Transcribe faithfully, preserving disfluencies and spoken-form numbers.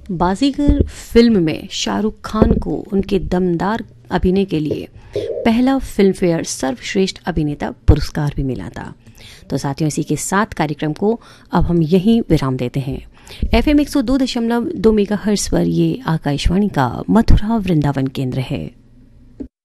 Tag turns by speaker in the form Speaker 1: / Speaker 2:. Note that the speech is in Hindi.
Speaker 1: बाजीगर फिल्म में शाहरुख खान को उनके दमदार अभिनय के लिए पहला फिल्म फेयर सर्वश्रेष्ठ अभिनेता पुरस्कार भी मिला था। तो साथियों, इसी के साथ कार्यक्रम को अब हम यहीं विराम देते हैं। एफ एम एक सौ दो दशमलव दो मेगा हर्ट्ज पर ये आकाशवाणी का मथुरा वृंदावन केंद्र है।